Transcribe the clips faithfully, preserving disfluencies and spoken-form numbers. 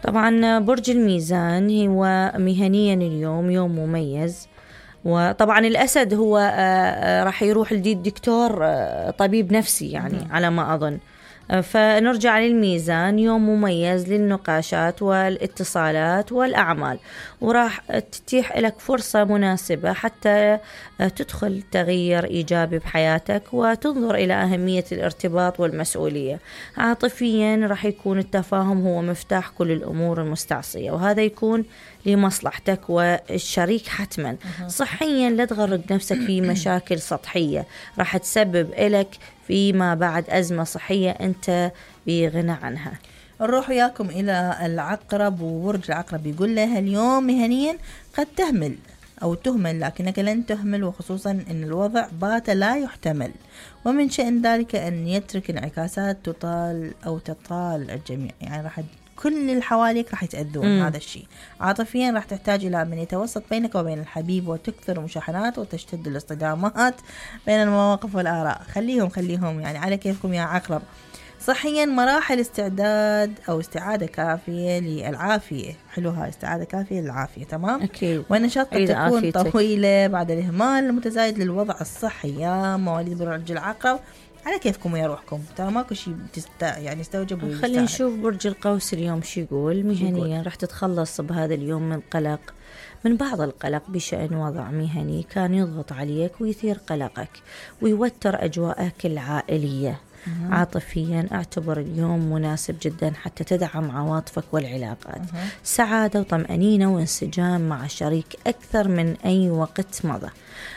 طبعا برج الميزان هو مهنيا اليوم يوم مميز، وطبعا الأسد هو راح يروح للدكتور طبيب نفسي يعني على ما أظن. فنرجع للميزان، يوم مميز للنقاشات والاتصالات والأعمال، وراح تتيح لك فرصة مناسبة حتى تدخل تغيير إيجابي بحياتك وتنظر إلى أهمية الارتباط والمسؤولية. عاطفيا راح يكون التفاهم هو مفتاح كل الأمور المستعصية، وهذا يكون لمصلحتك والشريك حتما. صحيا لا تغرق نفسك في مشاكل سطحية راح تسبب لك فيما بعد أزمة صحية أنت بغنى عنها. نروح وياكم إلى العقرب، وبرج العقرب يقول له اليوم مهنيا قد تهمل أو تهمل، لكنك لن تهمل، وخصوصا أن الوضع بات لا يحتمل، ومن شأن ذلك أن يترك انعكاسات تطال أو تطال الجميع. يعني راح كل اللي حواليك راح يتأذون. هذا الشيء عاطفيا راح تحتاج إلى من يتوسط بينك وبين الحبيب، وتكثر المشاحنات وتشتد الاصطدامات بين المواقف والآراء. خليهم خليهم يعني على كيفكم يا عقرب. صحيا مراحل استعداد أو استعادة كافية للعافية. حلوها استعادة كافية للعافية، تمام أكيد. والنشاط قد تكون طويلة بعد الإهمال المتزايد للوضع الصحي. يا مواليد برج العقرب على كيفكم يا روحكم، ترى ماكو شيء تست... يعني استوجبوا. خلينا نشوف برج القوس اليوم شو يقول. مهنيا راح تتخلص بهذا اليوم من قلق من بعض القلق بشأن وضع مهني كان يضغط عليك ويثير قلقك ويوتر أجواءك العائلية. مم. عاطفيا اعتبر اليوم مناسب جدا حتى تدعم عواطفك والعلاقات. مم. سعادة وطمأنينة وانسجام مع شريك أكثر من أي وقت مضى.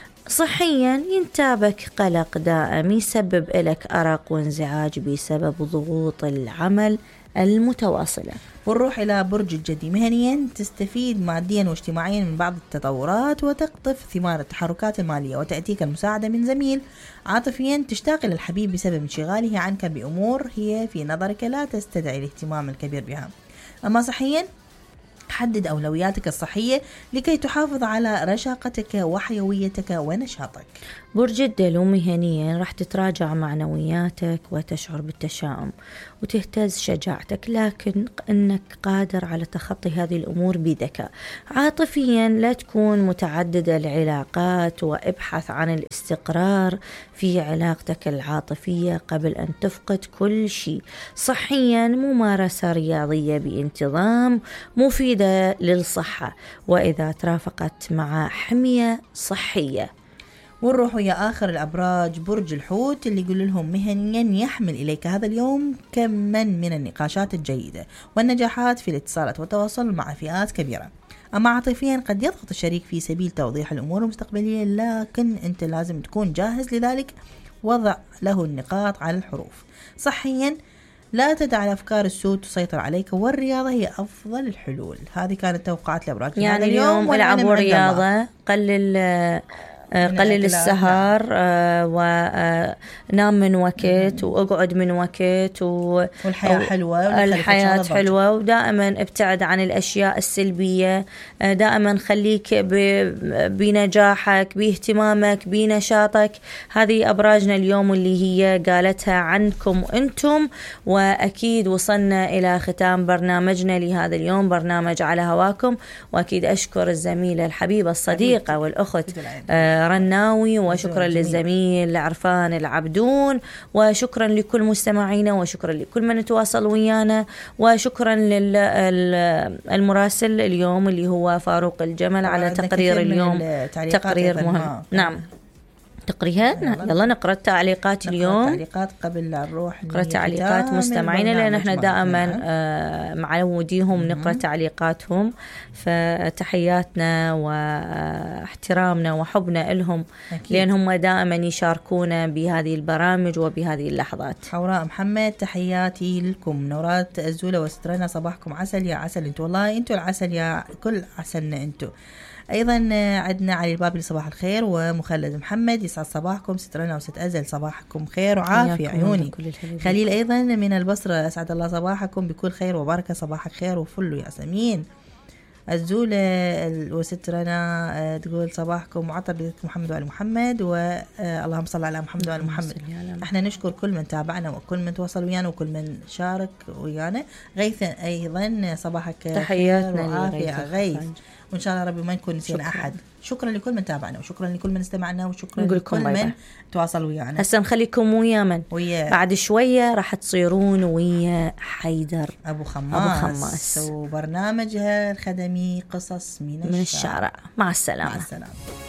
صحيا ينتابك قلق دائم يسبب لك أرق وانزعاج بسبب ضغوط العمل المتواصلة. ونروح إلى برج الجدي. مهنيا تستفيد ماديا واجتماعيا من بعض التطورات وتقطف ثمار التحركات المالية، وتأتيك المساعدة من زميل. عاطفيا تشتاق للحبيب بسبب انشغاله عنك بأمور هي في نظرك لا تستدعي الاهتمام الكبير بها. أما صحيا حدد أولوياتك الصحية لكي تحافظ على رشاقتك وحيويتك ونشاطك. برج الدلو مهنيا راح تتراجع معنوياتك وتشعر بالتشاؤم وتهتز شجاعتك، لكن أنك قادر على تخطي هذه الأمور بذكاء. عاطفيا لا تكون متعدد العلاقات وابحث عن الاستقرار في علاقتك العاطفية قبل أن تفقد كل شيء. صحيا ممارسة رياضية بانتظام مفيدة للصحة، وإذا ترافقت مع حمية صحية. ونروح يا آخر الأبراج برج الحوت اللي يقول لهم مهنيا يحمل إليك هذا اليوم كما من النقاشات الجيدة والنجاحات في الاتصالات والتواصل مع فئات كبيرة. أما عاطفيا قد يضغط الشريك في سبيل توضيح الأمور المستقبلية، لكن أنت لازم تكون جاهز لذلك، وضع له النقاط على الحروف. صحيا لا تدع الأفكار السوء تسيطر عليك، والرياضة هي أفضل الحلول. هذه كانت توقعات الأبراج يعني اليوم العبوا رياضة، قلل قلل السهر ونام من وقت واقعد من وقت، والحياة حلوة الحياة حلوة، ودائما ابتعد عن الأشياء السلبية. دائما خليك بنجاحك باهتمامك بنشاطك. هذه أبراجنا اليوم اللي هي قالتها عنكم أنتم، وأكيد وصلنا إلى ختام برنامجنا لهذا اليوم، برنامج على هواكم. وأكيد أشكر الزميلة الحبيبة الصديقة والأخت رناوي، وشكرا للزميل عرفان العبدون، وشكرا لكل مستمعينا، وشكرا لكل من تواصل ويانا، وشكرا للمراسل اليوم اللي هو فاروق الجمل على تقرير اليوم، تقرير مهم. نعم تقريها. يلا نقرأ التعليقات اليوم. تعليقات قبل نروح نقرأ تعليقات مستمعينا، لأن احنا دائما آه معوديهم نقرأ تعليقاتهم، فتحياتنا واحترامنا وحبنا لهم، لأنهم دائما يشاركونا بهذه البرامج وبهذه اللحظات. حوراء محمد تحياتي لكم. نورات الزولة وسترنا صباحكم عسل يا عسل انتو، والله انتو العسل يا كل عسلنا انتو. أيضا عندنا علي البابلي صباح الخير، ومخلد محمد يسعد صباحكم. سترنا وست أزل صباحكم خير وعافية عيوني. خليل أيضا من البصرة أسعد الله صباحكم بكل خير وبركة، صباحك خير وفل يا سمين. الزولة وست رنا تقول صباحكم معطر بذكر محمد وآل محمد، واللهم صل على محمد وآل محمد. احنا نشكر كل من تابعنا وكل من تواصل ويانا وكل من شارك ويانا. غيث أيضا صباحك تحياتنا وعافية غيث، وإن شاء الله ربي ما نكون نسينا أحد. شكرا لكل من تابعنا وشكرا لكل من استمعنا وشكرا لكل من تواصل ويانا. هسه نخليكم ويا من ويا بعد شوية راح تصيرون ويا حيدر أبو خماس, أبو خماس وبرنامجها الخدمي قصص من, من الشارع. مع السلامة. مع السلامة.